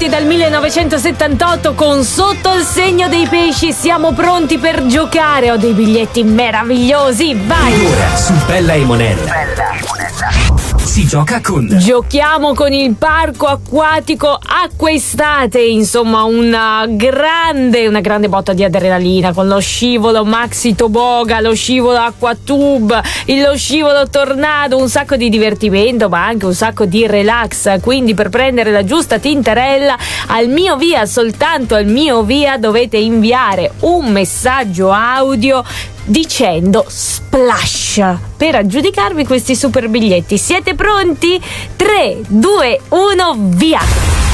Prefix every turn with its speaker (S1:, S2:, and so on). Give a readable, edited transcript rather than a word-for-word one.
S1: benvenuti dal 1978 con Sotto il segno dei pesci. Siamo pronti per giocare, ho dei biglietti meravigliosi, vai!
S2: Ora su Bella e Monella si gioca con...
S1: Giochiamo con il parco acquatico Acquaestate, insomma una grande botta di adrenalina con lo scivolo Maxi Toboga, lo scivolo Acquatube, lo scivolo Tornado, un sacco di divertimento ma anche un sacco di relax. Quindi per prendere la giusta tintarella al mio via, soltanto al mio via, dovete inviare un messaggio audio dicendo splash per aggiudicarvi questi super biglietti. Siete pronti? 3, 2, 1, via!